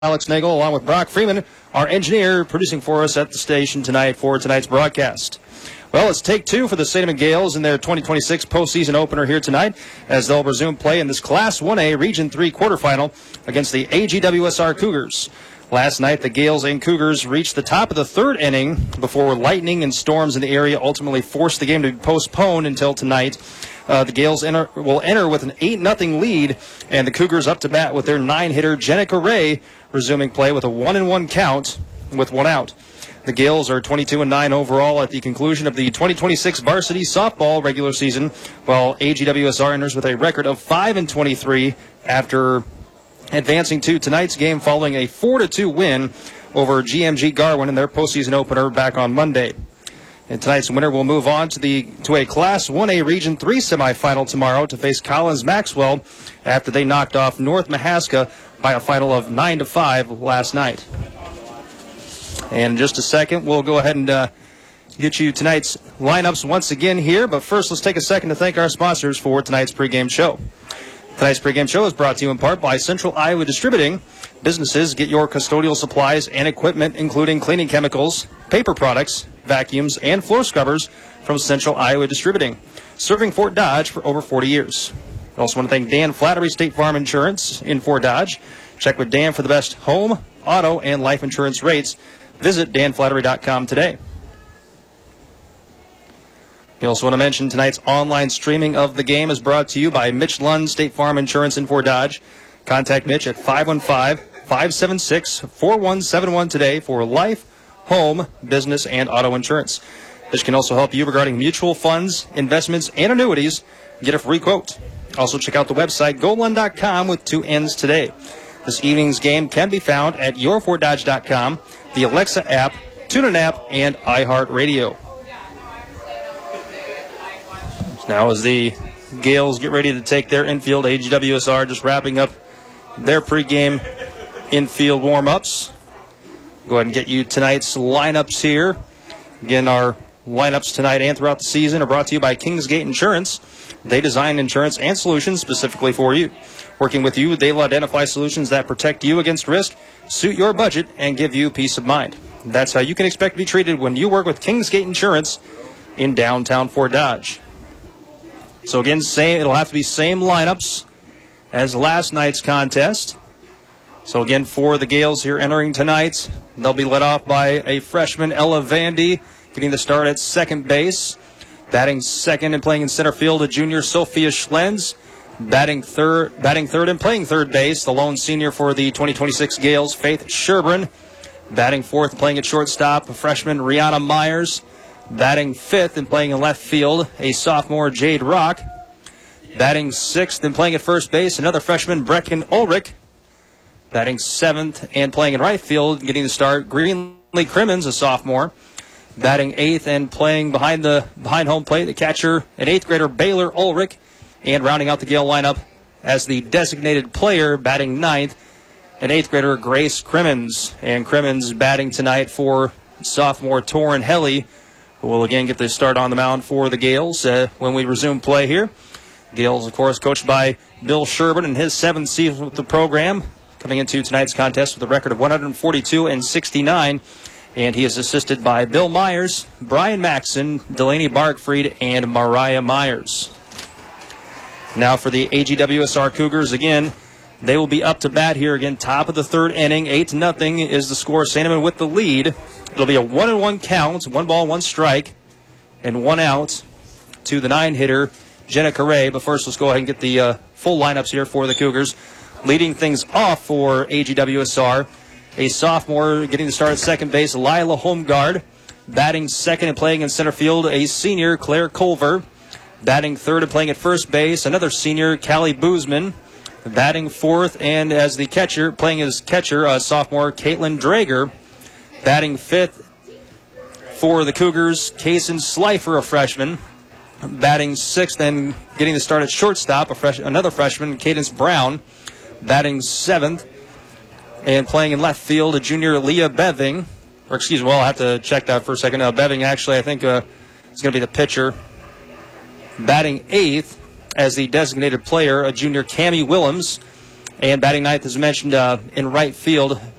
Alex Nagel, along with Brock Freeman, our engineer, producing for us at the station tonight for tonight's broadcast. Well, it's take two for the Sandeman Gales in their 2026 postseason opener here tonight as they'll resume play in this Class 1A Region 3 quarterfinal against the AGWSR Cougars. Last night, the Gales and Cougars reached the top of the third inning before lightning and storms in the area ultimately forced the game to be postponed until tonight. The Gales will enter with an 8-0 lead, and the Cougars up to bat with their 9-hitter, Jenica Ray, resuming play with a 1-1 count with one out. The Gales are 22-9 overall at the conclusion of the 2026 varsity softball regular season, while AGWSR enters with a record of 5-23 after advancing to tonight's game following a 4-2 win over GMG Garwin in their postseason opener back on Monday. And tonight's winner will move on to a Class 1A Region 3 semifinal tomorrow to face Collins Maxwell after they knocked off North Mahaska by a final of 9-5 last night. And in just a second, we'll go ahead and get you tonight's lineups once again here. But first, let's take a second to thank our sponsors for tonight's pregame show. Tonight's pregame show is brought to you in part by Central Iowa Distributing. Businesses get your custodial supplies and equipment, including cleaning chemicals, paper products, vacuums, and floor scrubbers from Central Iowa Distributing, serving Fort Dodge for over 40 years. I also want to thank Dan Flattery State Farm Insurance in Fort Dodge. Check with Dan for the best home, auto, and life insurance rates. Visit danflattery.com today. We also want to mention tonight's online streaming of the game is brought to you by Mitch Lund State Farm Insurance in Fort Dodge. Contact Mitch at 515-576-4171 today for life, home, business, and auto insurance. Mitch can also help you regarding mutual funds, investments, and annuities. Get a free quote. Also check out the website golund.com with 2 N's today. This evening's game can be found at yourfortdodge.com, the Alexa app, TuneIn app, and iHeartRadio. Now as the Gales get ready to take their infield, AGWSR just wrapping up their pregame infield warm-ups. Go ahead and get you tonight's lineups here. Again, our lineups tonight and throughout the season are brought to you by Kingsgate Insurance. They design insurance and solutions specifically for you. Working with you, they will identify solutions that protect you against risk, suit your budget, and give you peace of mind. That's how you can expect to be treated when you work with Kingsgate Insurance in downtown Fort Dodge. So again, it'll have to be same lineups as last night's contest. So again, for the Gales here entering tonight, they'll be led off by a freshman, Ella Vandy, getting the start at second base. Batting second and playing in center field, a junior, Sophia Schlenz. Batting third and playing third base, the lone senior for the 2026 Gales, Faith Sherburne. Batting fourth, playing at shortstop, a freshman, Rihanna Myers. Batting fifth and playing in left field, a sophomore, Jade Rock. Batting sixth and playing at first base, another freshman, Brecken Ulrich. Batting seventh and playing in right field, getting the start, Greenlee Crimmins, a sophomore. Batting eighth and playing behind home plate, the catcher, an eighth grader, Baylor Ulrich. And rounding out the Gale lineup as the designated player, batting ninth, an eighth grader, Grace Crimmins. And Crimmins batting tonight for sophomore Torrin Helly, who will again get the start on the mound for the Gales when we resume play here. Gales, of course, coached by Bill Sherburne in his 7th season with the program, coming into tonight's contest with a record of 142-69. And he is assisted by Bill Myers, Brian Maxson, Delaney Barkfried, and Mariah Myers. Now for the AGWSR Cougars, again, they will be up to bat here again, top of the third inning. 8-0 is the score. Sandeman with the lead. It'll be a 1-1 count, 1 ball, 1 strike, and 1 out to the 9-hitter, Jenica Ray. But first, let's go ahead and get the full lineups here for the Cougars. Leading things off for AGWSR, a sophomore getting the start at second base, Lila Holmgard. Batting second and playing in center field, a senior, Claire Culver. Batting third and playing at first base, another senior, Callie Boozman. Batting fourth and as the catcher, playing as catcher, sophomore, Caitlin Drager. Batting fifth for the Cougars, Kaysen Slifer, a freshman. Batting sixth and getting the start at shortstop, another freshman, Cadence Brown. Batting seventh and playing in left field, a junior, Leah Beving. I'll have to check that for a second. Beving actually, I think, is going to be the pitcher. Batting eighth as the designated player, a junior, Cammie Willems. And batting ninth, as mentioned, in right field,